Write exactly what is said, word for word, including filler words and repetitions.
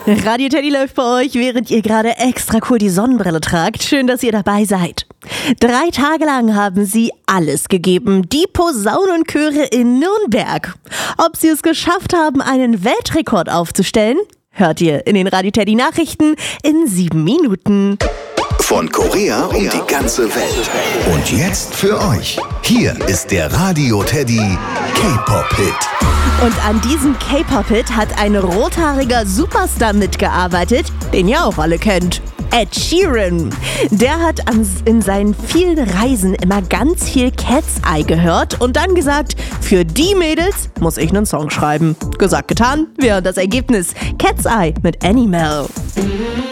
Radio Teddy läuft bei euch, während ihr gerade extra cool die Sonnenbrille tragt. Schön, dass ihr dabei seid. Drei Tage lang haben sie alles gegeben, die Posaunenchöre in Nürnberg. Ob sie es geschafft haben, einen Weltrekord aufzustellen, hört ihr in den Radio Teddy Nachrichten in sieben Minuten. Von Korea um die ganze Welt. Und jetzt für euch. Hier ist der Radio Teddy K-Pop-Hit. Und an diesem K-Pop-Hit hat ein rothaariger Superstar mitgearbeitet, den ihr auch alle kennt. Ed Sheeran. Der hat an, in seinen vielen Reisen immer ganz viel Cat's Eye gehört und dann gesagt, für die Mädels muss ich einen Song schreiben. Gesagt, getan, wir hören das Ergebnis. Cat's Eye mit Animal.